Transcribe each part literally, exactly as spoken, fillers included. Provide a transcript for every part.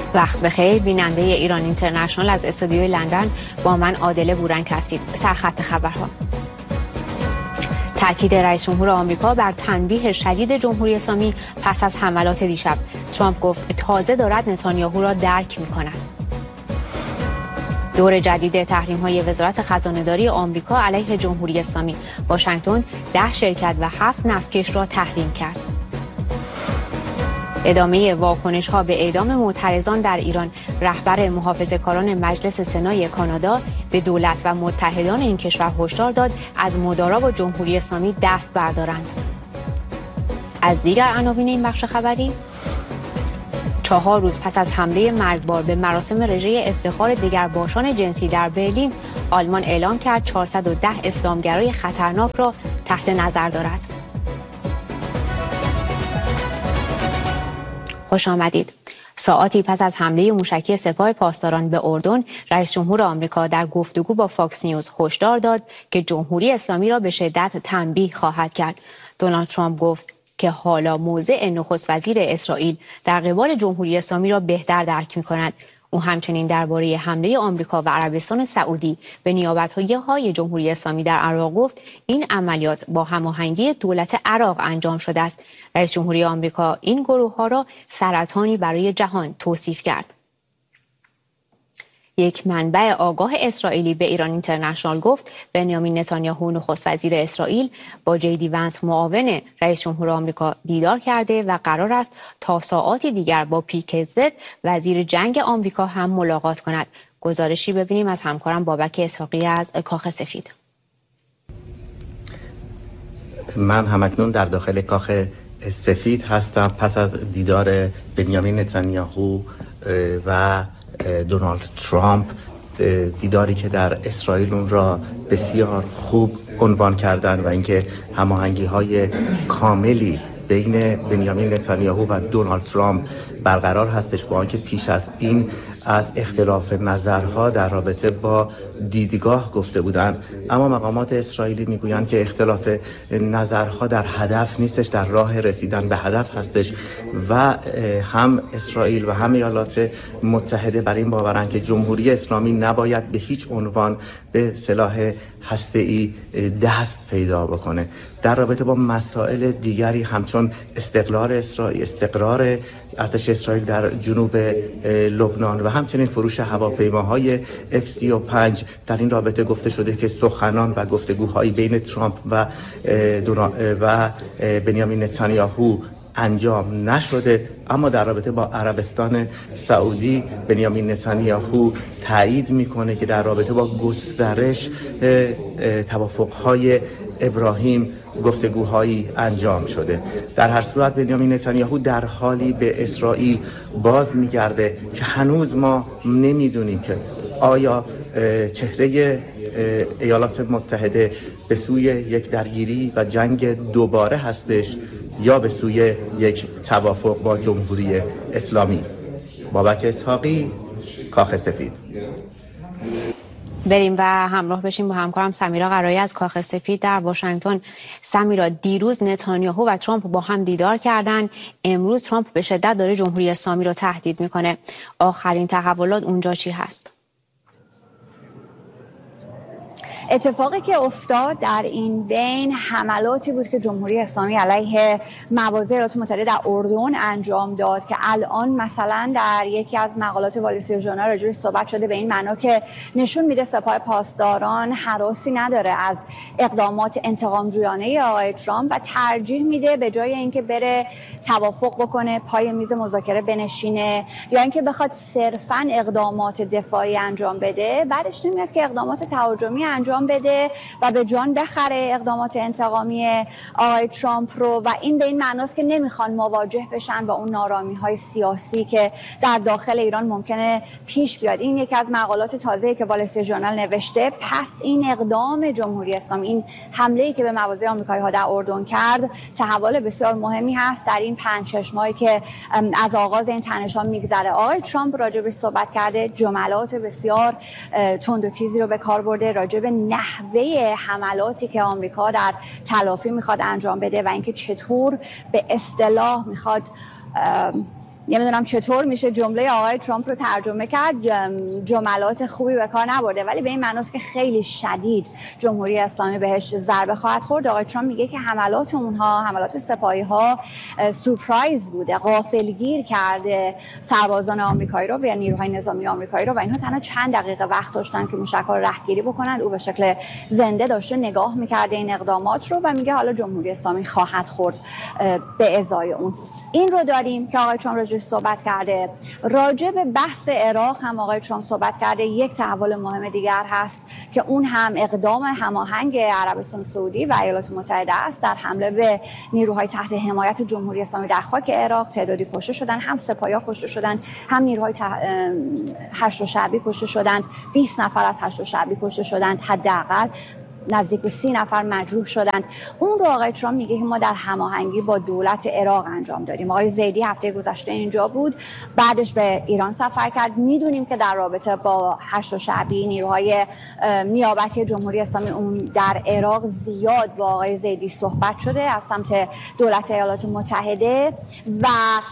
وقت بخیر بیننده ایران اینترنشنال از استودیوی لندن، با من عادله بورنگ هستید. سرخط خبرها: تاکید رئیس جمهور آمریکا بر تنبیه شدید جمهوری اسلامی پس از حملات دیشب. ترامپ گفت تازه دارد نتانیاهو را درک می‌کند. دور جدید تحریم‌های وزارت خزانه‌داری آمریکا علیه جمهوری اسلامی. واشنگتن ده شرکت و هفت نفتکش را تحریم کرد. ادامه واکنش‌ها به اعدام معترضان در ایران. رهبر محافظه‌کاران مجلس سنای کانادا به دولت و متحدان این کشور هشدار داد از مدارا با جمهوری اسلامی دست بردارند. از دیگر عناوین این بخش خبری: چهار روز پس از حمله مرگبار به مراسم رژه افتخار دگرباشان جنسی در برلین، آلمان اعلام کرد چهارصد و ده اسلامگرای خطرناک را تحت نظر دارد. خوش آمدید. ساعاتی پس از حمله موشکی سپاه پاسداران به اردن، رئیس جمهور آمریکا در گفتگو با فاکس نیوز هشدار داد که جمهوری اسلامی را به شدت تنبیه خواهد کرد. دونالد ترامپ گفت که حالا موضع نخست وزیر اسرائیل در قبال جمهوری اسلامی را بهتر درک می‌کند. او همچنین درباره حمله آمریکا و عربستان سعودی به نیابت‌های جمهوری اسلامی در عراق گفت این عملیات با هماهنگی دولت عراق انجام شده است. رئیس جمهوری آمریکا این گروه‌ها را سرطانی برای جهان توصیف کرد. یک منبع آگاه اسرائیلی به ایران اینترنشنال گفت بنیامین نتانیاهو نخست وزیر اسرائیل با جی دی ونس معاون رئیس جمهور آمریکا دیدار کرده و قرار است تا ساعاتی دیگر با پیت هگست وزیر جنگ آمریکا هم ملاقات کند. گزارشی ببینیم از همکارم بابک اسحاقی از کاخ سفید. من همکنون در داخل کاخ سفید هستم پس از دیدار بنیامین نتانیاهو و دونالد ترامپ، دیداری که در اسرائیل اون را بسیار خوب عنوان کردن و اینکه هماهنگی‌های کاملی بین بنیامین نتانیاهو و دونالد ترامپ برقرار هستش، با آنکه پیش از این از اختلاف نظرها در رابطه با دیدگاه گفته بودند، اما مقامات اسرائیلی میگویند که اختلاف نظرها در هدف نیستش، در راه رسیدن به هدف هستش و هم اسرائیل و هم ایالات متحده بر این باورند که جمهوری اسلامی نباید به هیچ عنوان به سلاح هسته‌ای دست پیدا بکنه. در رابطه با مسائل دیگری همچون استقلال اسرائیل، استقرار ارتش اسرائیل در جنوب لبنان و همچنین فروش هواپیماهای اف سی و پنج، در این رابطه گفته شده که سخنان و گفتگوهای بین ترامپ و و بنیامین نتانیاهو انجام نشده. اما در رابطه با عربستان سعودی بنیامین نتانیاهو تایید میکنه که در رابطه با گسترش توافقهای ابراهیم گفتگوهایی انجام شده. در هر صورت بنیامین نتانیاهو در حالی به اسرائیل باز میگرده که هنوز ما نمیدونیم که آیا چهره ایالات متحده به سوی یک درگیری و جنگ دوباره هستش یا به سوی یک توافق با جمهوری اسلامی. بابک اسحاقی، کاخ سفید. بریم و همراه بشیم با همکارم سمیرا قرایی از کاخ سفید در واشنگتن. سمیرا، دیروز نتانیاهو و ترامپ با هم دیدار کردن، امروز ترامپ به شدت داره جمهوری اسلامی رو تهدید میکنه. آخرین تحولات اونجا چی هست؟ اتفاقی که افتاد در این بین حملاتی بود که جمهوری اسلامی علیه مواضع ایالات متحده در اردن انجام داد که الان مثلا در یکی از مقالات والیسی ژورنال راجعش صحبت شده به این معنا که نشون میده سپاه پاسداران هراسی نداره از اقدامات انتقامجویانه آقای ترامپ و ترجیح میده به جای اینکه بره توافق بکنه، پای میز مذاکره بنشینه یا اینکه بخواد صرفاً اقدامات دفاعی انجام بده، بعدش نمیاد که اقدامات تهاجمی انجام بده و به جان بخره اقدامات انتقامی آقای ترامپ رو و این به این معناست که نمیخوان مواجه بشن با اون نارامی‌های سیاسی که در داخل ایران ممکنه پیش بیاد. این یکی از مقالات تازه‌ای که وال استریت ژورنال نوشته. پس این اقدام جمهوری اسلامی، این حمله‌ای که به مواضع آمریکایی‌ها در اردن کرد، تحول بسیار مهمی هست در این پنج شش ماهی که از آغاز این تنش‌ها میگذره. آقای ترامپ راجع به صحبت کرده، جملات بسیار تند و تیزی رو به کار برده راجع به نحوه حملاتی که آمریکا در تلافی میخواد انجام بده و اینکه چطور به اصطلاح میخواد نمیدونم چطور میشه جمله آقای ترامپ رو ترجمه کرد، جملات خوبی به کار نبرده، ولی به این معناست که خیلی شدید جمهوری اسلامی بهش ضربه خواهد خورد. آقای ترامپ میگه که حملات اونها، حملات سپاهی ها سورپرایز بوده، غافلگیر کرده سربازان آمریکایی رو و نیروهای نظامی آمریکایی رو و اینها تنها چند دقیقه وقت داشتن که موشک‌ها رو رهگیری بکنن. او به شکل زنده داشته نگاه میکرده این اقدامات رو و میگه حالا جمهوری اسلامی خواهد خورد به ازای اون. این رو داریم که آقای ترامپ راجعش صحبت کرده. راجع به بحث عراق هم آقای ترامپ صحبت کرده. یک تحول مهم دیگر هست که اون هم اقدام هماهنگ عربستان سعودی و ایالات متحده است در حمله به نیروهای تحت حمایت جمهوری اسلامی در خاک عراق. تعدادی کشته شدن، هم سپاهیان کشته شدن، هم نیروهای تح... هشت شعبی کشته شدند. بیست نفر از هشت شعبی کشته شدند حداقل. نزدیک به سی نفر مجروح شدند. اون رو آقای ترامپ میگه که ما در هماهنگی با دولت عراق انجام دادیم. آقای زیدی هفته گذشته اینجا بود، بعدش به ایران سفر کرد. میدونیم که در رابطه با هشت شعبی نیروهای نیابتی جمهوری اسلامی اون در عراق زیاد با آقای زیدی صحبت شده از سمت دولت ایالات متحده و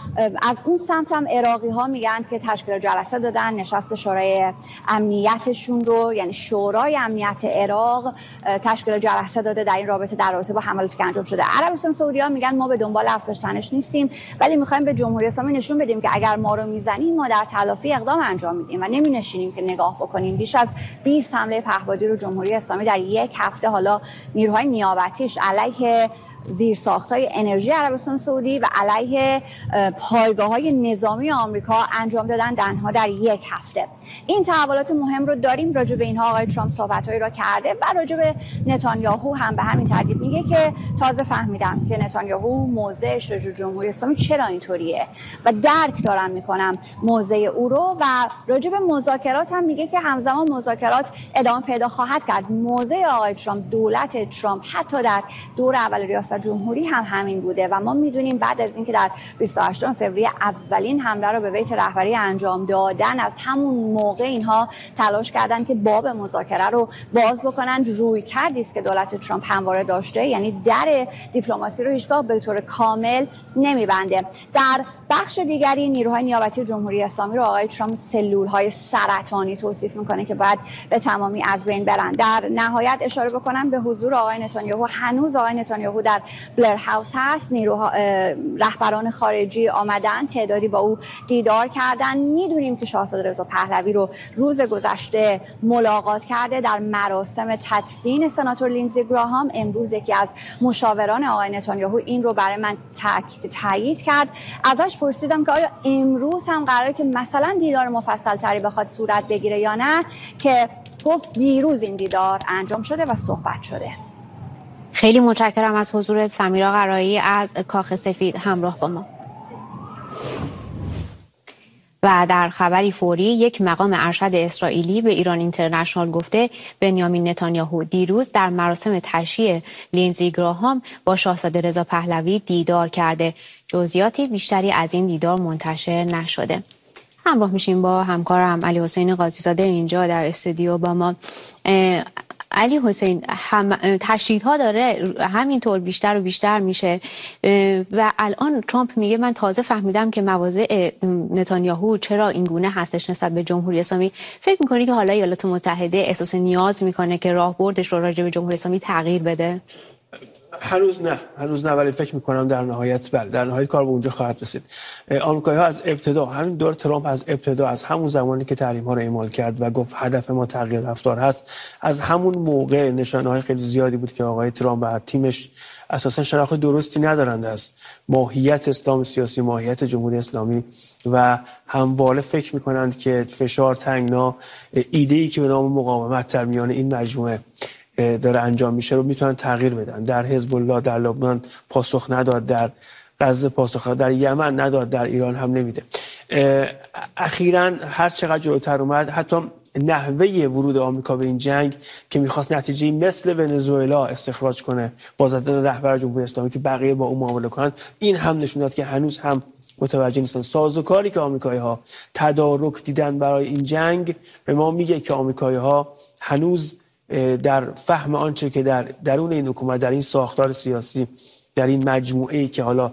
از اون سمت هم عراقی ها میگن که تشکیل جلسه دادن، نشست شورای امنیتشون رو، یعنی شورای امنیت عراق تشکیل جلسه داده در این رابطه در رابطه با حملاتی که انجام شده. عربستان سعودی ها میگن ما به دنبال افزایش تنش نیستیم، ولی میخوایم به جمهوری اسلامی نشون بدیم که اگر ما رو میزنیم ما در تلافی اقدام انجام میدیم و نمینشینیم که نگاه بکنیم. بیش از بیست حمله پهپادی رو جمهوری اسلامی در یک هفته حالا نیروهای نیابتیش علیه زیرساخت‌های انرژی عربستان سعودی و علیه پایگاه‌های نظامی آمریکا انجام دادن تنها در یک هفته. این تحولات مهم رو داریم. راجع به اینها آقای ترامپ صحبت‌هایی را کرده و راجع به نتانیاهو هم به همین ترتیب میگه که تازه فهمیدم که نتانیاهو موضعش راجع به جمهوری اسلامی چرا اینطوریه و درک دارم میکنم موضع او رو. و راجع به مذاکرات هم میگه که همزمان مذاکرات ادامه پیدا خواهد کرد. موضع آقای ترامپ، دولت ترامپ حتی در دور اول ریاست جمهوری هم همین بوده و ما میدونیم بعد از اینکه در بیست و هشتم فوریه اولین حمله رو به بیت رهبری انجام دادن، از همون موقع اینها تلاش کردن که باب مذاکره رو باز بکنن. روی کردی است که دولت ترامپ همواره داشته، یعنی در دیپلماسی رو هیچگاه به طور کامل نمیبنده. در بخش دیگری نیروهای نیابتی جمهوری اسلامی رو آقای ترامپ سلول‌های سرطانی توصیف میکنه که باید به تمامی از بین برن. در نهایت اشاره بکنم به حضور آقای نتانیاهو. هنوز آقای نتانیاهو در بلر هاوس هست. نیروها رهبران خارجی آمدن، تعدادی با او دیدار کردن. میدونیم که شاهزاده رضا پهلوی رو روز گذشته ملاقات کرده در مراسم تدفین سناتور لینزی گراهام. امروز یکی از مشاوران آقای نتانیاهو این رو برای من تایید کرد. ازش پرسیدم که آیا امروز هم قراره که مثلا دیدار مفصل تری بخواد صورت بگیره یا نه، که گفت دیروز این دیدار انجام شده و صحبت شده. خیلی متشکرم از حضور سمیرا قرایی از کاخ سفید همراه با ما. و در خبری فوری، یک مقام ارشد اسرائیلی به ایران اینترنشنال گفته بنیامین نتانیاهو دیروز در مراسم تشییع لینزی گراهام با شاهزاده رضا پهلوی دیدار کرده. جزئیاتی بیشتری از این دیدار منتشر نشده. همراه میشیم با همکارم علی حسین قاضی‌زاده اینجا در استودیو با ما. علی حسین، هم تشدیدها داره همینطور بیشتر و بیشتر میشه و الان ترامپ میگه من تازه فهمیدم که مواضع نتانیاهو چرا این گونه هستش نسبت به جمهوری اسلامی. فکر میکنی که حالا ایالات متحده احساس نیاز میکنه که راهبردش رو راجع به جمهوری اسلامی تغییر بده؟ هنوز نه هنوز نه ولی فکر میکنم در نهایت بله در نهایت کار به اونجا خواهد رسید. آمریکایی‌ها از ابتدا، همین دور ترامپ از ابتدا، از همون زمانی که تحریم‌ها رو اعمال کرد و گفت هدف ما تغییر رفتار هست، از همون موقع نشانه‌های خیلی زیادی بود که آقای ترامپ و تیمش اساسا شناخت درستی ندارند از ماهیت اسلام سیاسی، ماهیت جمهوری اسلامی و همواره فکر میکنند که فشار تنگنا، ایده‌ای که به نام مقاومت در میان این مجموعه داره انجام میشه رو میتونن تغییر بدن. در حزب الله در لبنان پاسخ نداد، در غزه پاسخ در یمن نداد، در ایران هم نمیده. اخیراً هر چقدر جلوتر اومد، حتی نحوه ورود آمریکا به این جنگ که میخواست نتیجه مثل ونزوئلا استخراج کنه با زدن رهبر جمهوری اسلامی که بقیه با اون معامله کنن، این هم نشون داد که هنوز هم متوجه نیستن. سازوکاری که آمریکایی‌ها تدارک دیدن برای این جنگ به ما میگه که آمریکایی‌ها هنوز در فهم آنچه که در درون این حکومت، در این ساختار سیاسی، در این مجموعه‌ای که حالا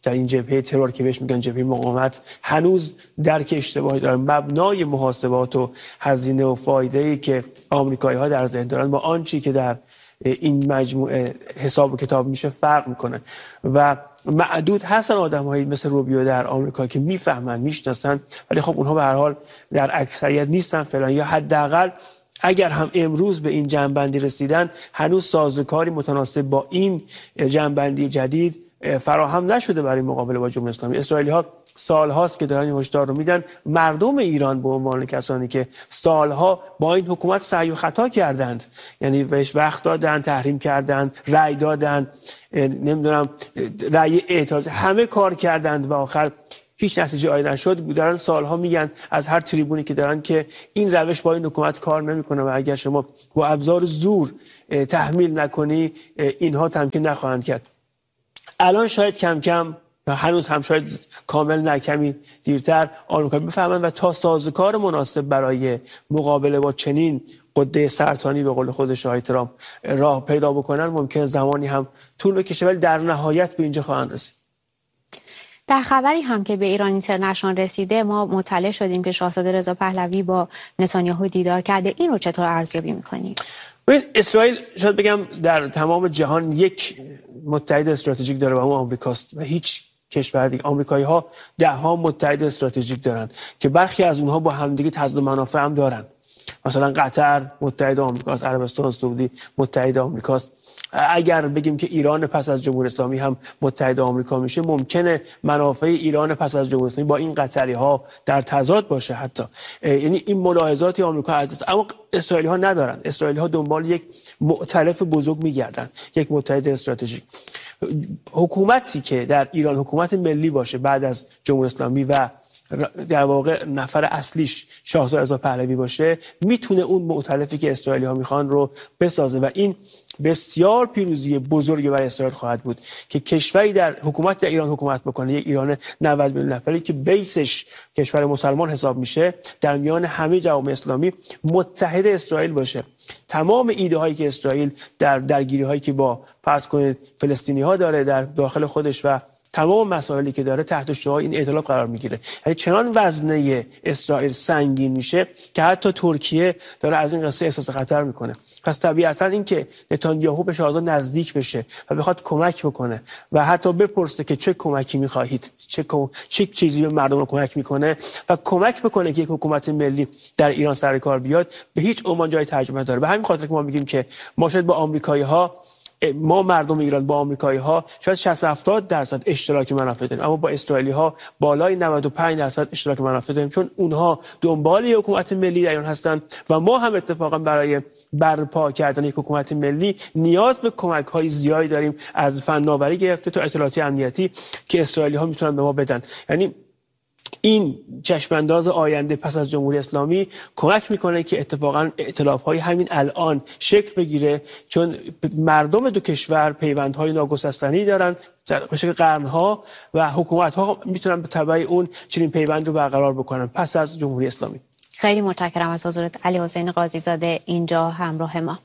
در این جبهه ترور که بهش میگن جبهه مقاومت هنوز درک اشتباهی دارن. مبنای محاسبات و هزینه و فایده‌ای که آمریکایی‌ها در ذهن دارن با آنچه که در این مجموعه حساب و کتاب میشه فرق میکنه و معدود هستن آدم‌هایی مثل روبیو در آمریکا که میفهمن میشناسن، ولی خب اونها به هر حال در اکثریت نیستن فعلا، یا حداقل اگر هم امروز به این جنبندی رسیدن هنوز سازوکاری متناسب با این جنبندی جدید فراهم نشده برای مقابله با جمهوری اسلامی. اسرائیلی‌ها سال‌هاست که دارن این هشدار رو میدن. مردم ایران به عنوان کسانی که سالها با این حکومت سعی و خطا کردند، یعنی بهش وقت دادن، تحریم کردند، رأی دادن، نمیدونم رأی اعتراض، همه کار کردند و آخر هیچ نتیجه عالی نشد. دارن سالها میگن از هر تریبونی که دارن که این روش با این حکومت کار نمیکنه و اگر شما با ابزار زور تحمیل نکنی اینها تمکین نخواهند کرد. الان شاید کم کم، هنوز هم شاید کامل نه، کمی دیرتر آمریکا بفهمن و تا سازوکار مناسب برای مقابله با چنین قده سرطانی به قول خودش آقای ترامپ راه پیدا بکنن ممکن زمانی هم طول بکشه، ولی در نهایت به اینجا خواهند رسید. در خبری هم که به ایران اینترنشنال رسیده ما مطلع شدیم که شاهزاده رضا پهلوی با نتانیاهو دیدار کرده. این رو چطور ارزیابی می‌کنید؟ ببین، اسرائیل شاید بگم در تمام جهان یک متحد استراتژیک داره و اون آمریکاست و هیچ کشور دیگه. آمریکایی‌ها ده ها متحد استراتژیک دارن که برخی از اونها با همدیگه تضاد منافع هم دارن. مثلا قطر متحد آمریکاست، عربستان سعودی متحد آمریکاست. اگر بگیم که ایران پس از جمهوری اسلامی هم متحد آمریکا میشه، ممکنه منافع ایران پس از جمهوری اسلامی با این قطری ها در تضاد باشه حتی. یعنی این ملاحظاتی آمریکا عزیز، اما اسرائیلی ها ندارن. اسرائیلی ها دنبال یک مؤتلف بزرگ میگردن، یک متحد استراتژیک. حکومتی که در ایران حکومت ملی باشه بعد از جمهوری اسلامی و در واقع نفر اصلیش شاهزاده رضا پهلوی باشه، میتونه اون مؤتلفی که اسرائیلی ها میخوان رو بسازه و این بسیار پیروزی بزرگی برای اسرائیل خواهد بود که کشوری در حکومت در ایران حکومت بکنه، یک ایران نود میلیون نفری که بیسش کشور مسلمان حساب میشه، در میان همه جوامع اسلامی متحد اسرائیل باشه. تمام ایده هایی که اسرائیل در درگیری هایی که با فرض کنید فلسطینی ها داره در داخل خودش و تمام مسائلی که داره تحت شعاع این ائتلاف قرار میگیره. یعنی چنان وزنه اسرائیل سنگین میشه که حتی ترکیه داره از این قصه احساس خطر میکنه. پس طبیعتا این که نتانیاهو به شاهزاده نزدیک بشه و بخواد کمک بکنه و حتی بپرسه که چه کمکی میخواهید، چه چه چیزی به مردم رو کمک میکنه و کمک بکنه که یک حکومت ملی در ایران سر کار بیاد، به هیچ عنوان جای ترجمه نداره. به همین خاطر که ما میگیم که ما شاید با آمریکایی‌ها، ما مردم ایران با آمریکایی‌ها شاید شصت هفتاد درصد اشتراک منافع داریم، اما با اسرائیلی‌ها بالای نود و پنج درصد اشتراک منافع داریم، چون اونها دنبال یک حکومت ملی در ایران هستند و ما هم اتفاقا برای برپا کردن یک حکومت ملی نیاز به کمک‌های زیادی داریم، از فناوری گرفته تا اطلاعاتی امنیتی که اسرائیلی‌ها میتونن به ما بدن. یعنی این چشمانداز آینده پس از جمهوری اسلامی کمک میکنه که اتفاقا ائتلاف‌های همین الان شکل بگیره، چون مردم دو کشور پیوندهای ناگسستنی دارن به شکل قرنها و حکومت‌ها میتونن به تبع اون چنین پیوند رو برقرار بکنن پس از جمهوری اسلامی. خیلی متشکرم از حضورت علی حسین قاضی زاده اینجا همراه ما.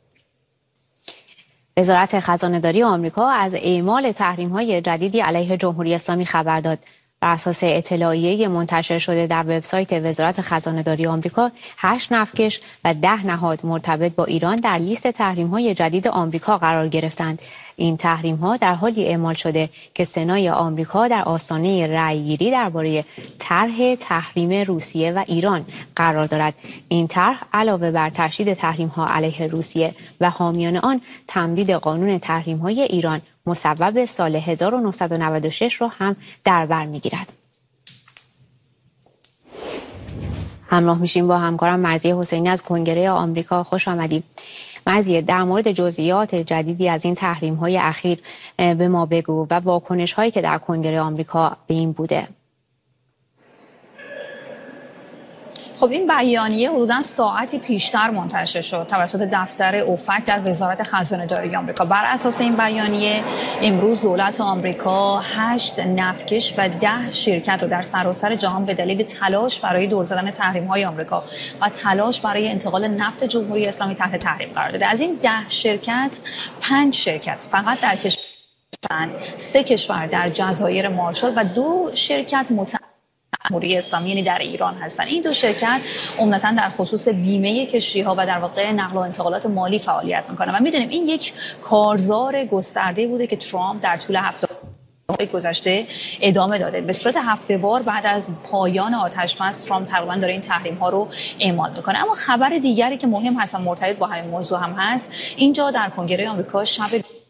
وزارت خزانه‌داری آمریکا از اعمال تحریم‌های جدیدی علیه جمهوری اسلامی خبر داد. بر اساس اطلاعیه منتشر شده در وبسایت وزارت خزانه‌داری آمریکا، هشت نفتکش و ده نهاد مرتبط با ایران در لیست تحریم‌های جدید آمریکا قرار گرفتند. این تحریم‌ها در حالی اعمال شده که سنای آمریکا در آستانه رأی‌گیری درباره طرح تحریم روسیه و ایران قرار دارد. این طرح علاوه بر تشدید تحریم‌ها علیه روسیه و حامیان آن، تمدید قانون تحریم‌های ایران مصوب سال هزار و نهصد و نود و شش را هم در بر می‌گیرد. همراه میشیم با همکارم مرضیه حسینی از کنگره آمریکا. خوش آمدید. مرضیه، در مورد جزئیات جدیدی از این تحریم‌های اخیر به ما بگو و واکنش‌هایی که در کنگره آمریکا به این بوده. خب این بیانیه حدوداً ساعتی پیشتر منتشر شد توسط دفتر اوفک در وزارت خزانه‌داری آمریکا. بر اساس این بیانیه امروز دولت آمریکا هشت نفتکش و ده شرکت رو در سراسر جهان به دلیل تلاش برای دور زدن تحریم‌های آمریکا و تلاش برای انتقال نفت جمهوری اسلامی تحت تحریم قرار داده. از این ده شرکت، پنج شرکت فقط در کشور سه کشور در جزایر مارشال و دو شرکت متعهد جمهوری اسلامی یعنی در ایران هستند. این دو شرکت عمدتاً در خصوص بیمه کشتی‌ها و در واقع نقل و انتقالات مالی فعالیت می‌کنند و می‌دونیم این یک کارزار گسترده بوده که ترامپ در طول هفته گذشته ادامه داده. به صورت هفته‌وار بعد از پایان آتش‌بس ترامپ تقریباً داره این تحریم‌ها رو اعمال می‌کنه. اما خبر دیگری که مهم هست مرتبط با همین موضوع هم هست، اینجا در کنگره آمریکا شب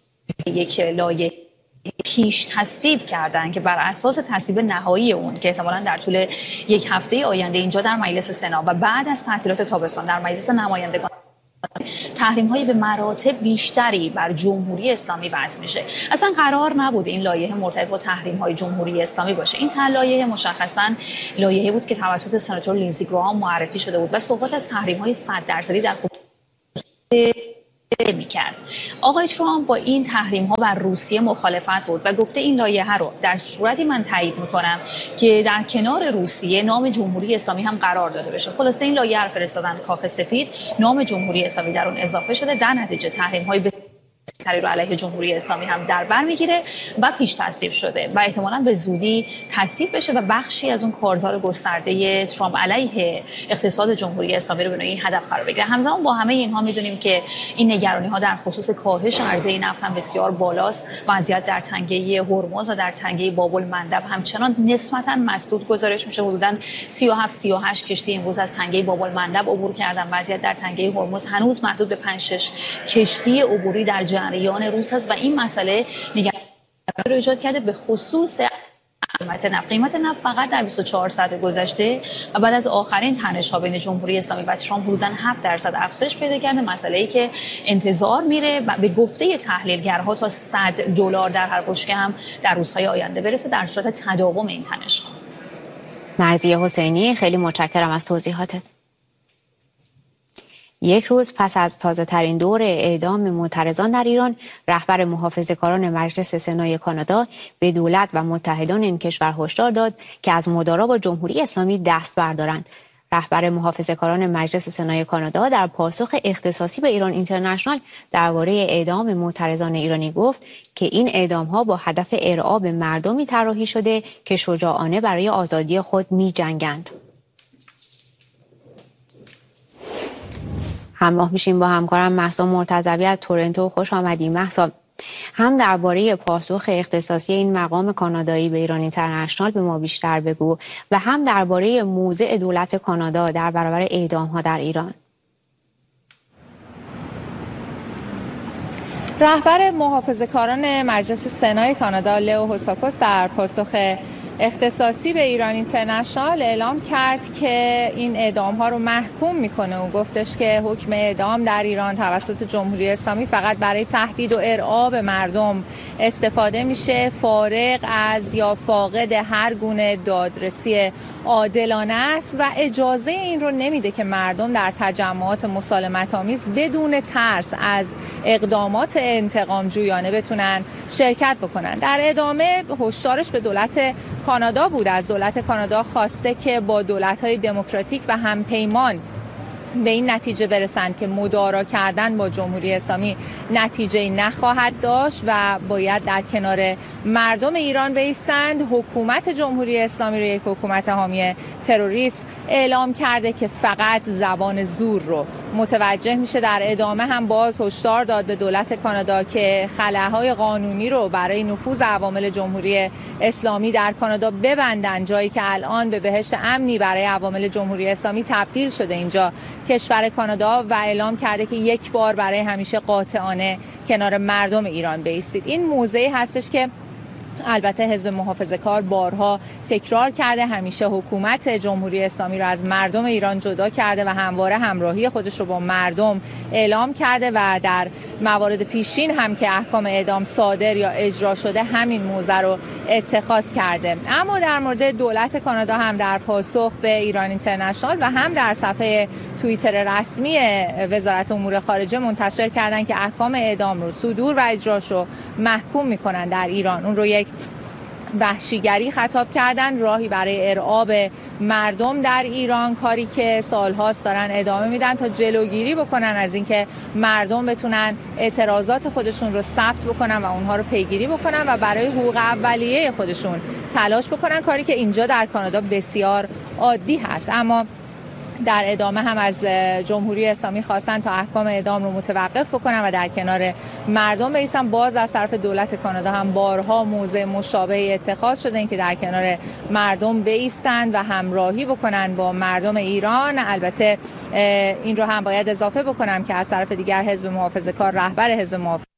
یک لایحه پیش تصویب کردن که بر اساس تصویب نهایی اون که احتمالاً در طول یک هفته آینده اینجا در مجلس سنا و بعد از تعطیلات تابستان در مجلس نمایندگان تحریم‌های به مراتب بیشتری بر جمهوری اسلامی وضع میشه. اصلا قرار نبود این لایحه مرتبط با تحریم‌های جمهوری اسلامی باشه. این لایحه مشخصاً لایحه بود که توسط سناتور لینزی گراهام معرفی شده بود و صحبت از تحریم‌های صد درصدی در خصوص می‌کرد. آقای ترامپ با این تحریم‌ها بر روسیه مخالفت بود و گفته این لایحه رو در صورتی من تایید می‌کنم که در کنار روسیه نام جمهوری اسلامی هم قرار داده بشه. خلاصه این لایحه رو فرستادن کاخ سفید، نام جمهوری اسلامی در اون اضافه شده، در نتیجه تحریم‌های سری رو علیه جمهوری اسلامی هم در بر میگیره و پیش تصویب شده و احتمالاً به زودی تصویب بشه و بخشی از اون کارزار گسترده ترامپ علیه اقتصاد جمهوری اسلامی رو به نوعی هدف قرار بگیره. همزمان با همه اینها میدونیم که این نگرانی ها در خصوص کاهش عرضه نفت هم بسیار بالاست. وضعیت در تنگه هرمز و در تنگه باب المندب همچنان نسبتاً مسدود گزارش میشه. حدوداً سی و هفت سی و هشت کشتی امروز از تنگه باب المندب عبور کردن. وضعیت در تنگه هرمز هنوز محدود به پنج شش کشتی عبوری در جریان روز هست و این مسئله نگرانی رو ایجاد کرده به خصوص قیمت نفت. قیمت نفت فقط در بیست و چهار ساعت گذشته و بعد از آخرین تنش‌ها بین جمهوری اسلامی و ترامپ حدوداً هفت درصد افزایش پیدا کرده. مسئله‌ای که انتظار میره و به گفته تحلیلگرها تا صد دلار در هر بشکه هم در روزهای آینده برسه در صورت تداوم این تنش‌ها. مرضیه حسینی، خیلی متشکرم از توضیحاتت. یک روز پس از تازه ترین دور اعدام معترضان در ایران، رهبر محافظه‌کاران مجلس سنای کانادا به دولت و متحدان این کشور هشدار داد که از مدارا با جمهوری اسلامی دست بردارند. رهبر محافظه‌کاران مجلس سنای کانادا در پاسخ اختصاصی به ایران اینترنشنال درباره اعدام معترضان ایرانی گفت که این اعدام‌ها با هدف ارعاب به مردمی طراحی شده که شجاعانه برای آزادی خود می‌جنگند. همراه میشیم با همکارم مهسا مرتضوی از تورنتو. خوش آمدی مهسا. هم درباره پاسخ اختصاصی این مقام کانادایی به ایران اینترنشنال به ما بیشتر بگو و هم درباره موضع دولت کانادا در برابر اعدام‌ها در ایران. رهبر محافظه‌کاران مجلس سنای کانادا لئو هوساکوس در پاسخ اختصاصی به ایران اینترنشنال اعلام کرد که این اعدام‌ها رو محکوم میکنه و گفتش که حکم اعدام در ایران توسط جمهوری اسلامی فقط برای تهدید و ارعاب مردم استفاده میشه، فارغ از یا فاقد هر گونه دادرسی عادلانه است و اجازه این رو نمیده که مردم در تجمعات مسالمت‌آمیز بدون ترس از اقدامات انتقام جویانه بتونن شرکت بکنن. در ادامه هشدارش به دولت کانادا بود. از دولت کانادا خواسته که با دولت‌های دموکراتیک و همپیمان به این نتیجه برسند که مدارا کردن با جمهوری اسلامی نتیجه نخواهد داشت و باید در کنار مردم ایران بایستند. حکومت جمهوری اسلامی رو یک حکومت حامی تروریسم اعلام کرده که فقط زبان زور رو متوجه میشه. در ادامه هم باز هشدار داد به دولت کانادا که خلاهای قانونی رو برای نفوذ عوامل جمهوری اسلامی در کانادا ببندن، جایی که الان به بهشت امنی برای عوامل جمهوری اسلامی تبدیل شده اینجا کشور کانادا و اعلام کرده که یک بار برای همیشه قاطعانه کنار مردم ایران بایستید. این موضعی هستش که البته حزب محافظه‌کار بارها تکرار کرده، همیشه حکومت جمهوری اسلامی رو از مردم ایران جدا کرده و همواره همراهی خودش رو با مردم اعلام کرده و در موارد پیشین هم که احکام اعدام صادر یا اجرا شده همین موضع رو اتخاذ کرده. اما در مورد دولت کانادا هم در پاسخ به ایران اینترنشنال و هم در صفحه توییتر رسمی وزارت امور خارجه منتشر کردن که احکام اعدام رو صدور و اجراش رو محکوم میکنن در ایران. اون رو یک وحشیگری خطاب کردن، راهی برای ارعاب مردم در ایران، کاری که سالهاست دارن ادامه میدن تا جلوگیری بکنن از اینکه مردم بتونن اعتراضات خودشون رو ثبت بکنن و اونها رو پیگیری بکنن و برای حقوق اولیه خودشون تلاش بکنن، کاری که اینجا در کانادا بسیار عادی هست. اما در ادامه هم از جمهوری اسلامی خواستن تا احکام اعدام رو متوقف بکنن و در کنار مردم بایستن. باز از طرف دولت کانادا هم بارها موضع مشابه اتخاذ شده، این که در کنار مردم بایستن و همراهی بکنن با مردم ایران. البته این رو هم باید اضافه بکنم که از طرف دیگر حزب محافظه‌کار، رهبر حزب محافظه‌کار